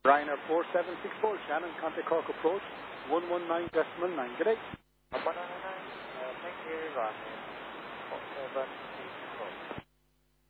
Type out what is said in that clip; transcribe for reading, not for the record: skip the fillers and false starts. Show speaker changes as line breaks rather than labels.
Ryanair 4764, Shannon, contact Cork approach, 119.9. Good day.
119, thank you, Ryanair 4764.